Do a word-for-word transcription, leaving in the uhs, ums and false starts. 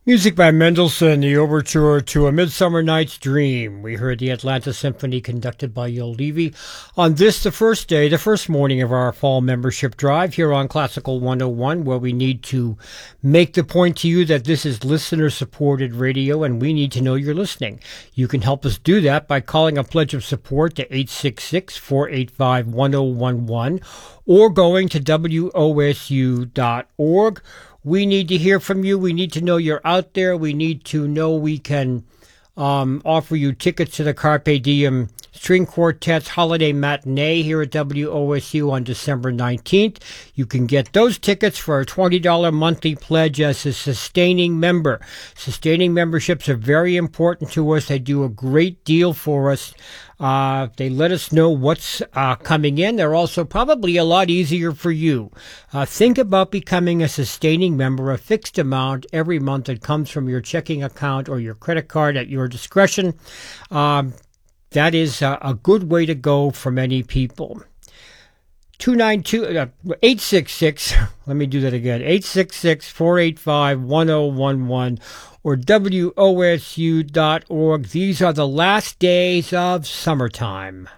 Music by Mendelssohn, the overture to A Midsummer Night's Dream. We heard the Atlanta Symphony conducted by Yo Levy on this, the first day, the first morning of our fall membership drive here on Classical one oh one, where we need to make the point to you that this is listener-supported radio and we need to know you're listening. You can help us do that by calling a pledge of support to eight six six, four eight five, one oh one one or going to W O S U dot org. We need to hear from you. We need to know you're out there. We need to know we can um, offer you tickets to the Carpe Diem String Quartet's Holiday Matinee here at W O S U on December nineteenth. You can get those tickets for a twenty dollars monthly pledge as a sustaining member. Sustaining memberships are very important to us. They do a great deal for us. Uh, they let us know what's uh, coming in. They're also probably a lot easier for you. Uh, think about becoming a sustaining member, a fixed amount every month that comes from your checking account or your credit card at your discretion. Um, that is a, a good way to go for many people. two nine two, uh, eight six six, let me do that again, eight six six, four eight five, one oh one one or W O S U dot org. These are the last days of summertime.